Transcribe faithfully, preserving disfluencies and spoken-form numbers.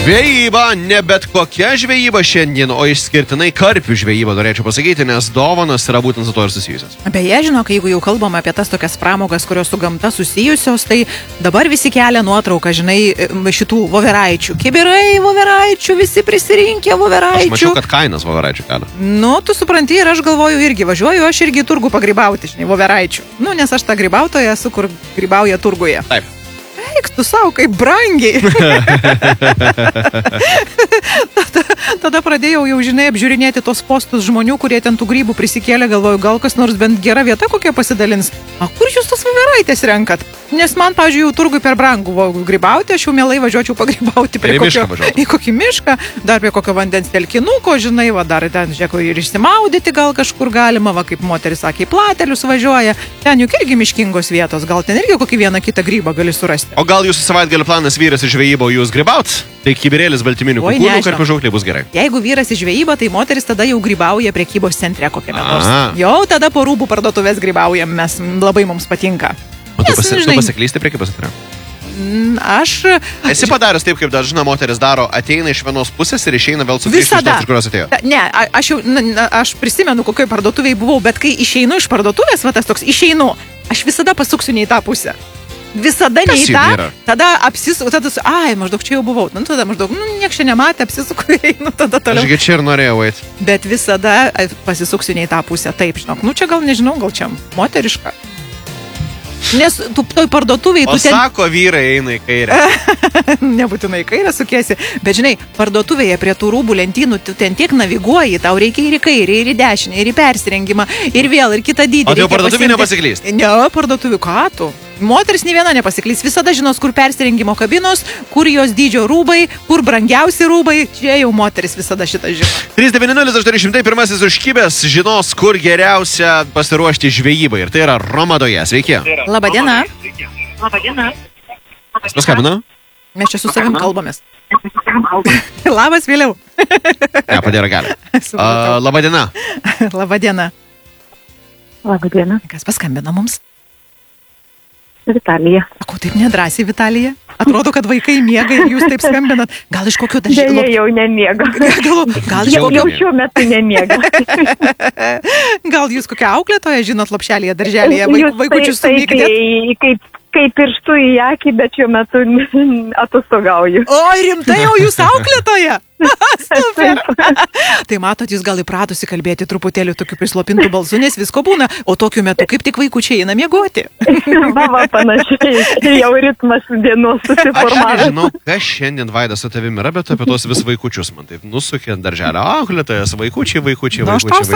Žvejyba, ne bet kokia žvejyba šiandien, o išskirtinai karpių žvejyba, norėčiau pasakyti, nes dovanos yra būtent su to ir susijusios. Beje, žinok, jeigu jau kalbame apie tas tokias pramogas, kurios su gamta susijusios, tai dabar visi kelia nuotrauką, žinai, šitų voveraičių. Kibirai voveraičių, visi prisirinkę voveraičių. Aš mačiau, kad kainas voveraičių kelia. Nu, tu supranti, ir aš galvoju irgi, važiuoju aš irgi į turgų pagrybauti, žinai, voveraičių. Nu, nes aš tą grybautoją esu, kur grybauja turguje. Taip. Eik tu savo, kaip brangiai. tada, tada pradėjau jau, žinai, apžiūrinėti tos postus žmonių, kurie ten tų grybų prisikėlė, galvoju, gal kas nors bent gera vieta kokia pasidalins. A kur jūs tos voveraitės renkat? Nes man, pavyzdžiui, jau turgui per brangu grybauti, aš jau mielai važiuočiau pagrybauti prie kokio, į kokį mišką, dar prie kokio vandens telkinuko, žinai, va, dar ten, žiūrėk, ir išsimaudyti gal kažkur galima, va, kaip moteris sakė, į platelius važiuoja. Ten juk irgi miškingos vietos, gal ten irgi kokį vieną kitą grybą gali surasti. O gal jūsų savaitgalio planas vyras į žvejybą, jūs grybaut? Tai kibirėlis baltyminių kukūnų, karpių žauklė bus gerai. Jeigu vyras į žvejybą, tai moteris tada jau grybauja prekybos centre kokiame nors. Jau tada po rūbų parduotuvės grybaujam, mes labai mums patinka. O tu, pasi, tu pasiklysti prekybos centre? Aš... Esi padaręs taip, kaip dažna moteris daro, ateina iš vienos pusės ir išeina vėl sugrįžti iš tos, iš kurios atėjo. Ne, aš jau, na, aš prisimenu, kokioj parduotuvėje buvau, bet kai išeinu iš parduotuvės, va tas toks, išeinu, aš visada pasuksiu ne į tą pusę. Visada ne į tą, tada apsisuku, tada, ai, maždaug čia jau buvau, nu, tada maždaug, nu, nieks čia nematė, apsisuku ir einu tada toliau. Ašgi čia ir norėjau eiti. Bet visada pasisuksiu ne į tą pusę, taip, žinok, nu, čia gal nežinau, gal čia moteriška. Nes tu toj parduotuviai... O ten... sako, vyrai eina į kairę. Nebūtinai į kairę sukiesi, bet žinai, parduotuvėje prie tų rūbų lentynų tu ten tiek naviguoji, tau reikia ir į kairę, ir į dešinę, ir į persirengimą, ir vėl, ir kitą dydį. O tai jau parduotuvį nepasiklyst? Ne, parduotuvį, ką tu? Moteris nei viena nepasiklys, visada žinos, kur persirengimo kabinos, kur jos dydžio rūbai, kur brangiausi rūbai, čia jau moteris visada šitą žino. trys devyni nulis aštuoni šimtai, pirmasis užkibęs žinos, kur geriausia pasiruošti žvejybai, ir tai yra Romadoje. Sveiki. Labadiena. Labadiena. Kas paskambino? Mes čia su savim kalbamės. Labas, vėliau. Ne, padėra gali. Uh, labadiena. Labadiena. Labadiena. Kas paskambino mums? Vitalija. O ko taip nedrąsiai, Vitalija? Atrodo, kad vaikai miega ir jūs taip skambinat. Gal iš kokio darželio? Dėja, jau nemiega. Gal, gal iš kokio... Jau šiuo metu nemiega. Gal jūs kokią auklėtoją žinot lopšelėje, darželėje, vaik, vaikučius sumykdėt? Kaip, kaip, kaip pirštų į akį, bet šiuo metu atostogauju. O, rimtai jau jūs auklėtoja? Super. Tai matot, jūs gal įpratusi kalbėti truputėlį tokiu prislopintų balsu, nes visko būna, o tokiu metu kaip tik vaikučiai eina miegoti. Baba panašiai, jau ritmas dienos susiformavęs. Aš nežinau, kas šiandien Vaida su tavimi yra, bet apie tos vis vaikučius man taip nusukė darželio auklėtojas, vaikučiai, vaikučiai, vaikučiai.